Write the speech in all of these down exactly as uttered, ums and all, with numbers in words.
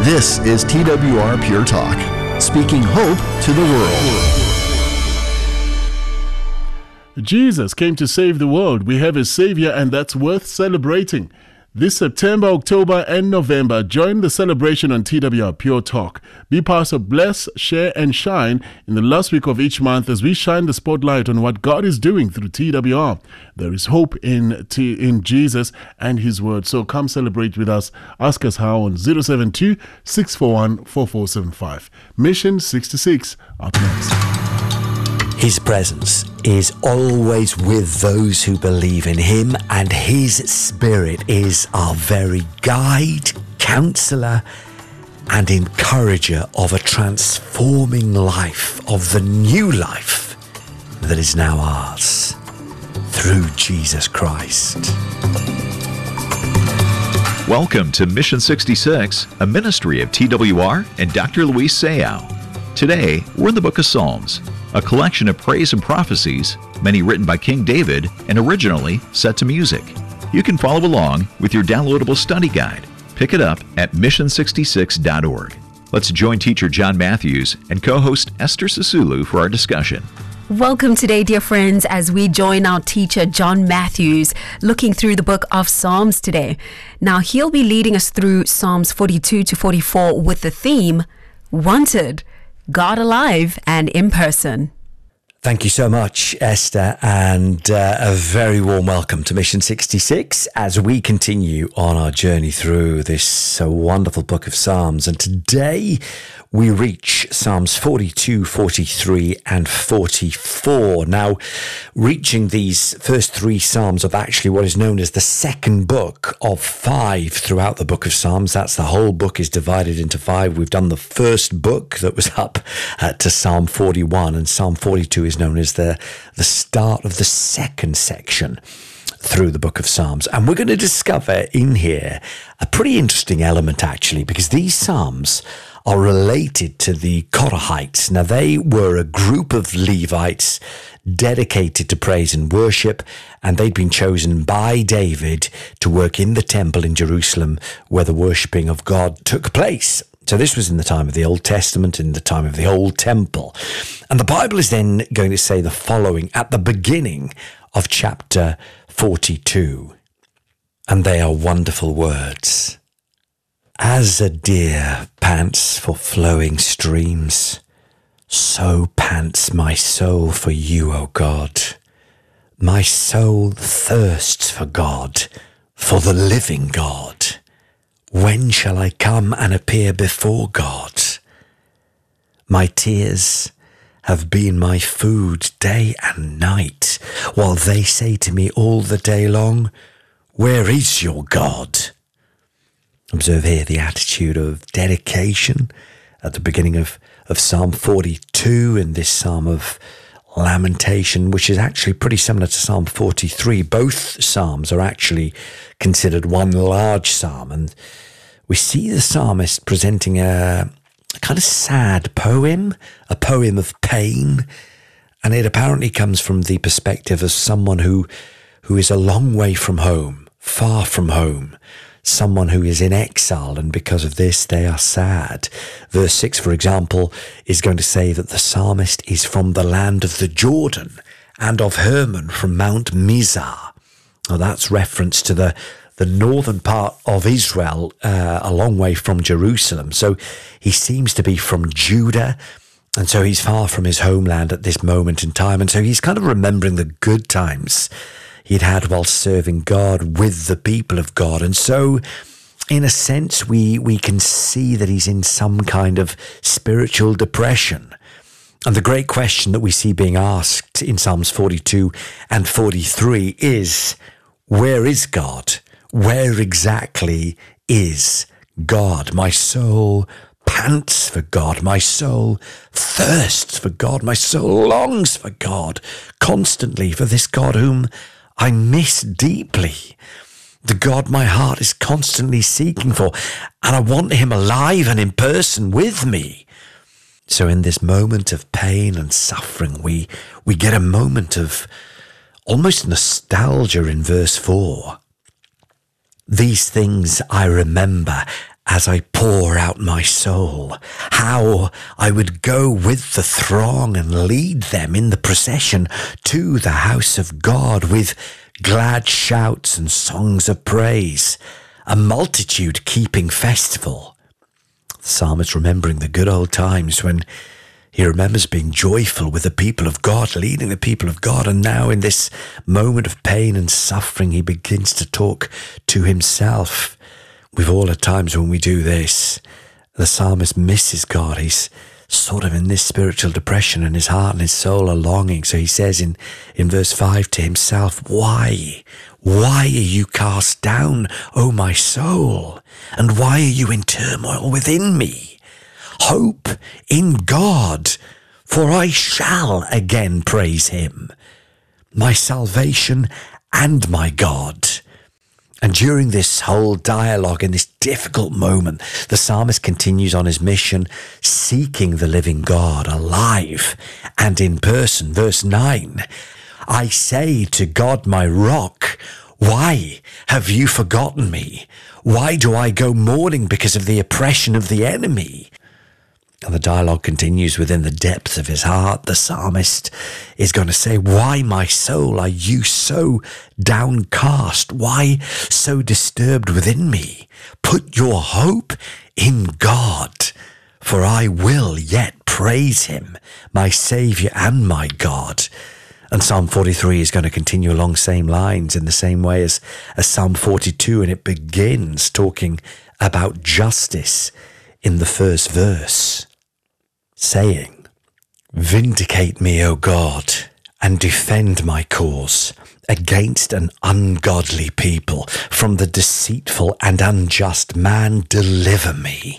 This is T W R Pure Talk, speaking hope to the world. Jesus came to save the world. We have a Savior, and that's worth celebrating. This September, October, and November, join the celebration on T W R Pure Talk. Be part of Bless, Share, and Shine in the last week of each month as we shine the spotlight on what God is doing through T W R. There is hope in T- in Jesus and His Word. So come celebrate with us. Ask us how on zero seven two, six four one, four four seven five. Mission sixty-six, up next. His presence is always with those who believe in Him, and His Spirit is our very guide, counselor, and encourager of a transforming life, of the new life that is now ours through Jesus Christ. Welcome to Mission sixty-six, a ministry of T W R and Doctor Luis Sayao. Today, we're in the book of Psalms, a collection of praise and prophecies, many written by King David and originally set to music. You can follow along with your downloadable study guide. Pick it up at mission sixty-six dot org. Let's join teacher John Matthews and co-host Esther Sisulu for our discussion. Welcome today, dear friends, as we join our teacher John Matthews looking through the book of Psalms today. Now, he'll be leading us through Psalms forty-two to forty-four with the theme, Wanted, God alive and in person. Thank you so much, Esther, and uh, a very warm welcome to Mission sixty-six as we continue on our journey through this uh, wonderful book of Psalms. And today we reach Psalms forty-two, forty-three, and forty-four. Now, reaching these first three Psalms of actually what is known as the second book of five throughout the book of Psalms. That's the whole book is divided into five. We've done the first book that was up uh, to Psalm forty-one, and Psalm forty-two is known as the, the start of the second section through the book of Psalms. And we're going to discover in here a pretty interesting element, actually, because these Psalms are related to the Korahites. Now, they were a group of Levites dedicated to praise and worship, and they'd been chosen by David to work in the temple in Jerusalem where the worshipping of God took place. So this was in the time of the Old Testament, in the time of the Old Temple. And the Bible is then going to say the following at the beginning of chapter forty-two. And they are wonderful words. As a deer pants for flowing streams, so pants my soul for you, O God. My soul thirsts for God, for the living God. When shall I come and appear before God? My tears have been my food day and night, while they say to me all the day long, where is your God? Observe here the attitude of dedication at the beginning of, of Psalm forty-two and this Psalm of lamentation, which is actually pretty similar to Psalm forty-three. Both Psalms are actually considered one large psalm, and we see the psalmist presenting a, a kind of sad poem, a poem of pain, and it apparently comes from the perspective of someone who who is a long way from home, far from home, someone who is in exile, and because of this they are sad. Verse six, for example, is going to say that the psalmist is from the land of the Jordan and of Hermon from Mount Mizar. Now that's reference to the the northern part of Israel, uh, a long way from Jerusalem. So he seems to be from Judah, and so he's far from his homeland at this moment in time. And so he's kind of remembering the good times he'd had while serving God with the people of God. And so, in a sense, we, we can see that he's in some kind of spiritual depression. And the great question that we see being asked in Psalms forty-two and forty-three is, where is God? Where exactly is God? My soul pants for God. My soul thirsts for God. My soul longs for God constantly, for this God whom I miss deeply. The God my heart is constantly seeking for, and I want him alive and in person with me. So in this moment of pain and suffering, we, we get a moment of almost nostalgia in verse four. These things I remember as I pour out my soul, how I would go with the throng and lead them in the procession to the house of God with glad shouts and songs of praise, a multitude keeping festival. The psalmist remembering the good old times when he remembers being joyful with the people of God, leading the people of God, and now in this moment of pain and suffering, he begins to talk to himself. We've all at times when we do this, the psalmist misses God. He's sort of in this spiritual depression and his heart and his soul are longing. So he says in, in verse five to himself, Why? Why are you cast down, O my soul? And why are you in turmoil within me? Hope in God, for I shall again praise him, my salvation and my God. And during this whole dialogue, in this difficult moment, the psalmist continues on his mission, seeking the living God alive and in person. Verse nine, I say to God, my rock, why have you forgotten me? Why do I go mourning because of the oppression of the enemy? And the dialogue continues within the depths of his heart. The psalmist is going to say, Why, my soul, are you so downcast? Why so disturbed within me? Put your hope in God, for I will yet praise him, my Saviour and my God. And Psalm forty-three is going to continue along same lines in the same way as, as Psalm forty-two, and it begins talking about justice in the first verse, saying, Vindicate me, O God, and defend my cause against an ungodly people. From the deceitful and unjust man, deliver me.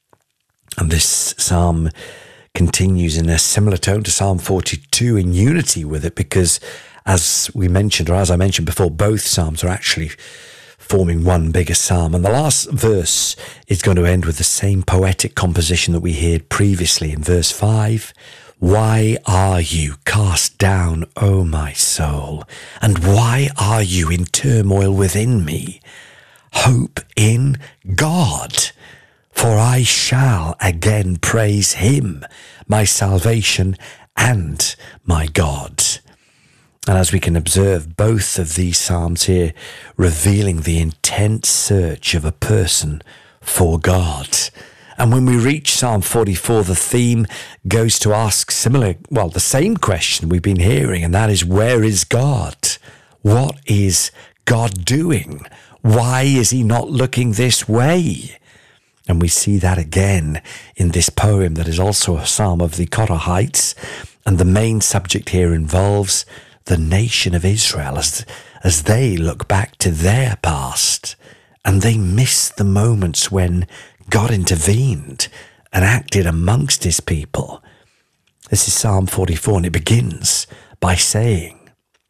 And this psalm continues in a similar tone to Psalm forty-two, in unity with it, because as we mentioned, or as I mentioned before, both psalms are actually forming one bigger psalm. And the last verse is going to end with the same poetic composition that we heard previously in verse five. Why are you cast down, O my soul? And why are you in turmoil within me? Hope in God, for I shall again praise him, my salvation and my God. And as we can observe, both of these psalms here revealing the intense search of a person for God. And when we reach Psalm forty-four, the theme goes to ask similar, well, the same question we've been hearing, and that is, where is God? What is God doing? Why is he not looking this way? And we see that again in this poem that is also a psalm of the Korahites. And the main subject here involves the nation of Israel as, as they look back to their past and they miss the moments when God intervened and acted amongst his people. This is Psalm forty-four, and it begins by saying,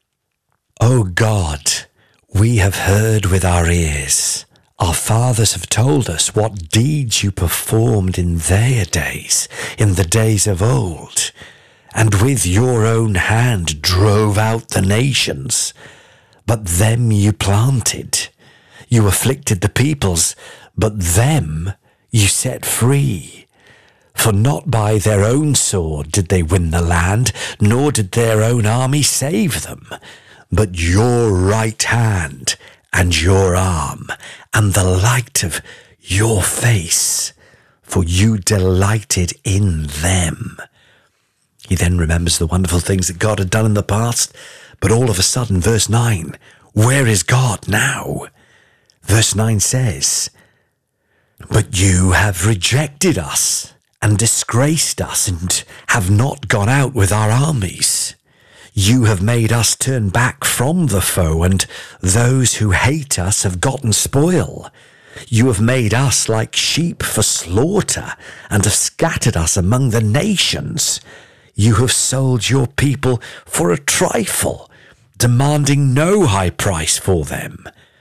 O God, we have heard with our ears. Our fathers have told us what deeds you performed in their days, in the days of old, and with your own hand drove out the nations. But them you planted. You afflicted the peoples, but them you set free. For not by their own sword did they win the land, nor did their own army save them, but your right hand and your arm, and the light of your face, for you delighted in them. He then remembers the wonderful things that God had done in the past, but all of a sudden, verse nine, where is God now? Verse nine says, But you have rejected us and disgraced us, and have not gone out with our armies. You have made us turn back from the foe, and those who hate us have gotten spoil. You have made us like sheep for slaughter, and have scattered us among the nations. You have sold your people for a trifle, demanding no high price for them.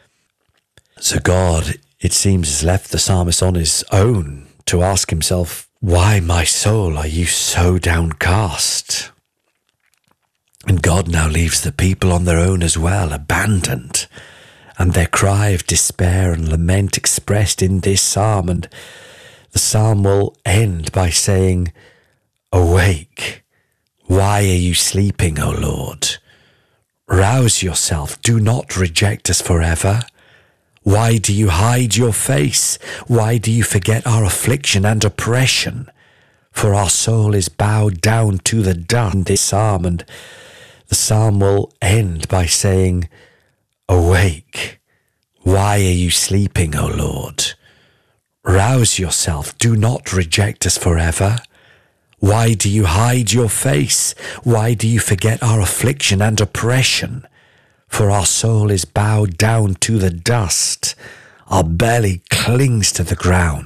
So God, it seems, has left the psalmist on his own to ask himself, why, my soul, are you so downcast? And God now leaves the people on their own as well, abandoned. and their cry of despair and lament expressed in this psalm. And the psalm will end by saying, "Awake, why are you sleeping, O Lord? Rouse yourself, do not reject us forever. Why do you hide your face? Why do you forget our affliction and oppression? For our soul is bowed down to the dust." In this psalm, and the psalm will end by saying, "Awake, why are you sleeping, O Lord? Rouse yourself, do not reject us forever. Why do you hide your face? Why do you forget our affliction and oppression? For our soul is bowed down to the dust, our belly clings to the ground."